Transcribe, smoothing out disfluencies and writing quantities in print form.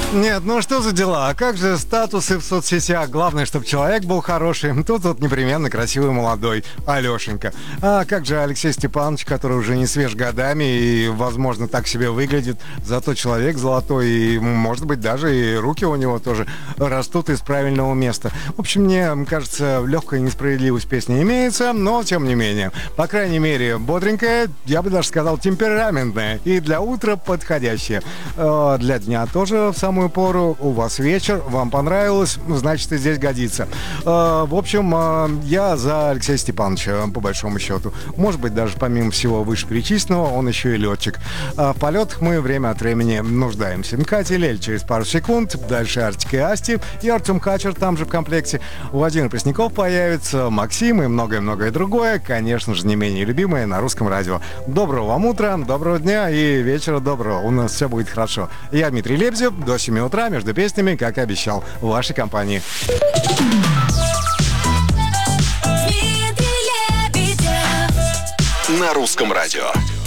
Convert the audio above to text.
Нет, ну что за дела? А как же статусы в соцсетях? Главное, чтобы человек был хороший. Тут вот непременно красивый молодой Алешенька. А как же Алексей Степанович, который уже не свеж годами и, возможно, так себе выглядит. Зато человек золотой, и, может быть, даже и руки у него тоже растут из правильного места. В общем, мне кажется, легкая несправедливость песни имеется, но, тем не менее, по крайней мере, бодренькая, я бы даже сказал, темпераментная и для утра подходящая. Для дня тоже в самую пору. У вас вечер, вам понравилось, значит, и здесь годится. В общем, я за Алексея Степановича, по большому счету. Может быть, даже помимо всего вышеперечисленного, он еще и летчик. В полетах мы время от времени нуждаемся. Катя и Лель через пару секунд, дальше Артик и Асти, и Артем Качер там же в комплекте. Владимир Пресняков появится, Максим и многое-многое другое, конечно же, не менее любимое на русском радио. Доброго вам утра, доброго дня и вечера доброго. У нас все будет хорошо. Я Дмитрий Лебедев, до 7 утра между песнями, как и обещал, в вашей компании. На русском радио.